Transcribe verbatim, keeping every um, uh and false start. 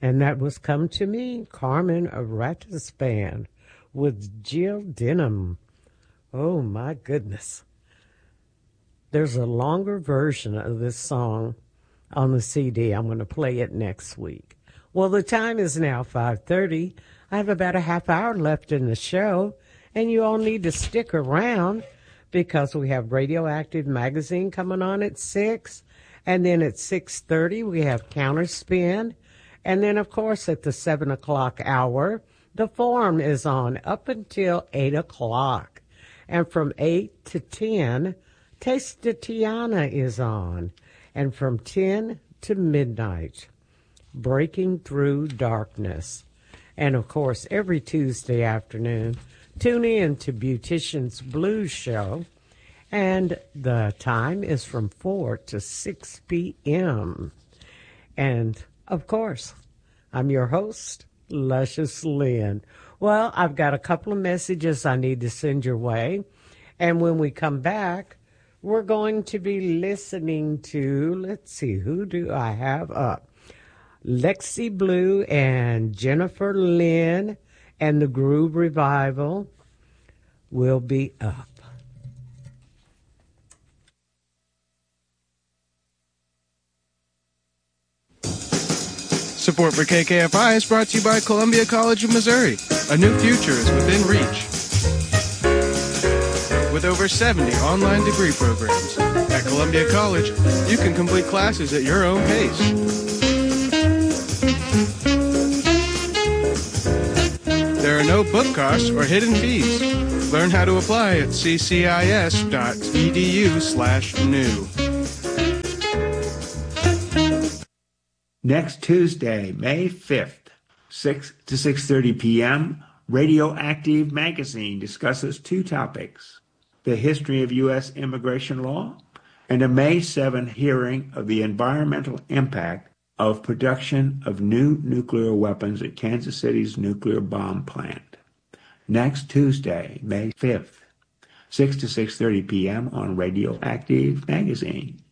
And that was Come to Me, Carmen Ratispan with Jill Denham. Oh, my goodness. There's a longer version of this song on the C D. I'm going to play it next week. Well, the time is now five thirty. I have about a half hour left in the show, and you all need to stick around because we have Radioactive Magazine coming on at six, and then at six thirty we have Counterspin. And then, of course, at the seven o'clock hour, the Forum is on up until eight o'clock. And from eight to ten, Taste de Tiana is on. And from ten to midnight, Breaking Through Darkness. And, of course, every Tuesday afternoon, tune in to Beautician's Blues Show. And the time is from four to six p.m. And, of course, I'm your host, Luscious Lynn. Well, I've got a couple of messages I need to send your way. And when we come back, we're going to be listening to, let's see, who do I have up? Lexi Blue and Jennifer Lynn and the Groove Revival will be up. Support for K K F I is brought to you by Columbia College of Missouri. A new future is within reach. With over seventy online degree programs. At Columbia College, you can complete classes at your own pace. There are no book costs or hidden fees. Learn how to apply at ccis.edu slash new. Next Tuesday, May fifth, six to six thirty p.m., Radioactive Magazine discusses two topics, the history of U S immigration law and a May seventh hearing of the environmental impact of production of new nuclear weapons at Kansas City's nuclear bomb plant. Next Tuesday, May fifth, six to six thirty p.m. on Radioactive Magazine.